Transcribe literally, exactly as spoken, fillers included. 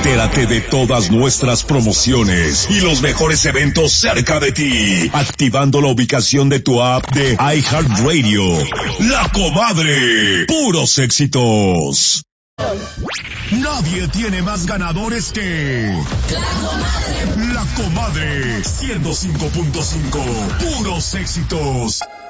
Entérate de todas nuestras promociones y los mejores eventos cerca de ti, activando la ubicación de tu app de iHeartRadio. La Comadre, puros éxitos. Nadie tiene más ganadores que La Comadre. La Comadre, ciento cinco punto cinco, puros éxitos.